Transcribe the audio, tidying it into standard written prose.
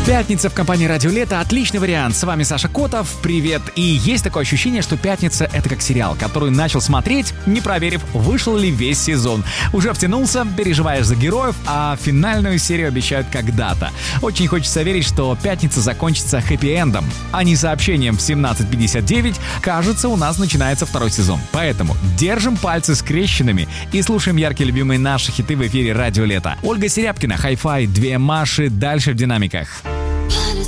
Пятница в компании «Радио Лето» — отличный вариант. С вами Саша Котов, привет. И есть такое ощущение, что «Пятница» — это как сериал, который начал смотреть, не проверив, вышел ли весь сезон. Уже втянулся, переживаешь за героев, а финальную серию обещают когда-то. Очень хочется верить, что «Пятница» закончится хэппи-эндом, а не сообщением в 17:59. Кажется, у нас начинается второй сезон. Поэтому держим пальцы скрещенными и слушаем яркие любимые наши хиты в эфире «Радио Лето». Ольга Серябкина, Hi-Fi, две Маши, дальше в динамиках.